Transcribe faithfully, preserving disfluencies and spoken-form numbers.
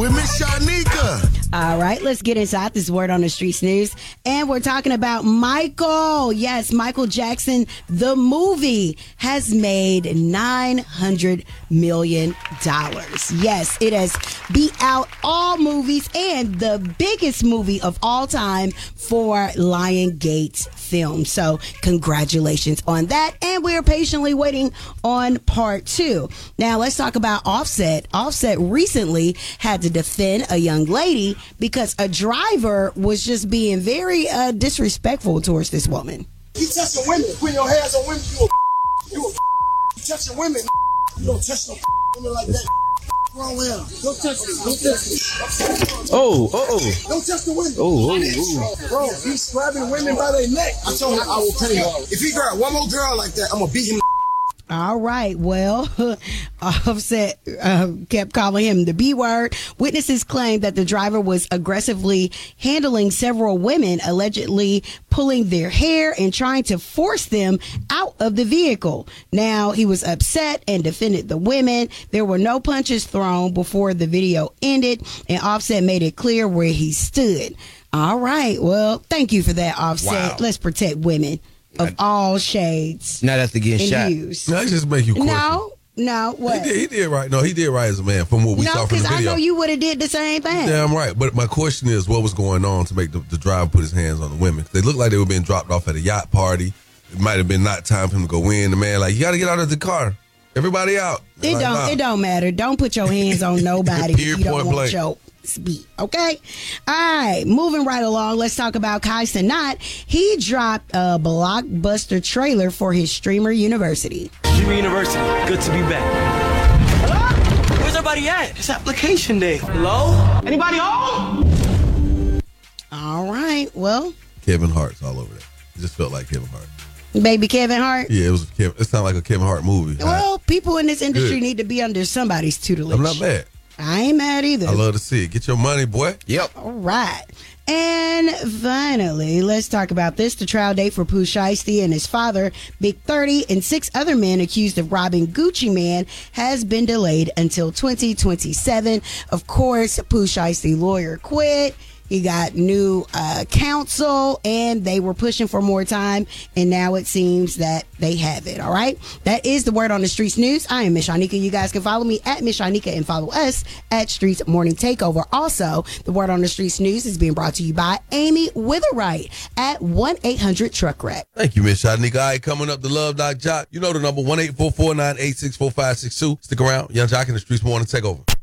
with Miss Shanika. All right, let's get inside this Word on the Streets news. And we're talking about Michael. Yes, Michael Jackson, the movie, has made nine hundred million dollars. Yes, it has beat out all movies and the biggest movie of all time for Lionsgate Films. So congratulations on that. And we're patiently waiting on part two. Now let's talk about Offset. Offset recently had to defend a young lady because a driver was just being very uh, disrespectful towards this woman. You touching women, putting your hands on women, you a you a you touching women, you don't touch no women like that. Wrong with him. Don't touch me. Don't touch me. Oh, oh, oh. Don't touch the women. Oh, oh, oh. Bro, he's grabbing women by their neck. I told him I will pay him. If he grab one more girl like that, I'm gonna beat him. All right. Well, Offset uh, kept calling him the B word. Witnesses claim that the driver was aggressively handling several women, allegedly pulling their hair and trying to force them out of the vehicle. Now, he was upset and defended the women. There were no punches thrown before the video ended, and Offset made it clear where he stood. All right. Well, thank you for that, Offset. Wow. Let's protect women of all shades. Not after getting and shot. hues. No, I just make you question. No, no, what? He did, he did right. No, he did right as a man from what we no, saw from the because I video. know you would have did the same thing. Damn right. But my question is, what was going on to make the, the driver put his hands on the women? They looked like they were being dropped off at a yacht party. It might have been not time for him to go in. The man like, you got to get out of the car. Everybody out. It like, don't. nah. It don't matter. Don't put your hands on nobody if Period, you don't point want blank. your speed. Okay. All right. Moving right along. Let's talk about Kai Cenat. He dropped a blockbuster trailer for his Streamer University. Streamer University. Good to be back. Hello? Where's everybody at? It's application day. Hello? Anybody home? All right. Well, Kevin Hart's all over that. It just felt like Kevin Hart. baby Kevin Hart. Yeah, it was. Kevin, it sounded like a Kevin Hart movie. Well, people in this industry Good. need to be under somebody's tutelage. I'm not mad. I ain't mad either. I love to see it. Get your money, boy. Yep. All right. And finally, let's talk about this. The trial date for Pooh Shiesty and his father, Big thirty, and six other men accused of robbing Gucci Mane has been delayed until twenty twenty-seven. Of course, Pooh Shiesty lawyer quit. He got new uh, counsel, and they were pushing for more time, and now it seems that they have it, all right? That is the Word on the Streets news. I am Miss Shanika. You guys can follow me at Miss Shanika and follow us at Streets Morning Takeover. Also, the Word on the Streets news is being brought to you by Amy Witherwright at one eight hundred truck wreck. Thank you, Miss Shanika. All right, coming up, the Love Doc Jock. You know the number, one eight four four, nine eight six, four five six two. Stick around. Young Jock in the Streets Morning Takeover.